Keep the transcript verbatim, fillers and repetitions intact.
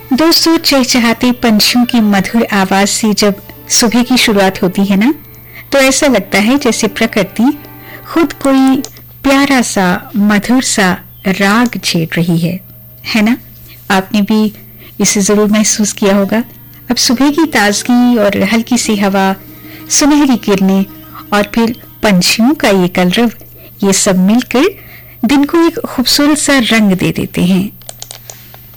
दोस्तों, चहचहाते पंछियों की मधुर आवाज से जब सुबह की शुरुआत होती है ना, तो ऐसा लगता है जैसे प्रकृति खुद कोई प्यारा सा मधुर सा राग छेड़ रही है है ना? आपने भी इसे जरूर महसूस किया होगा। अब सुबह की ताजगी और हल्की सी हवा, सुनहरी किरणें और फिर पंछियों का ये कलरव, ये सब मिलकर दिन को एक खूबसूरत सा रंग दे देते हैं।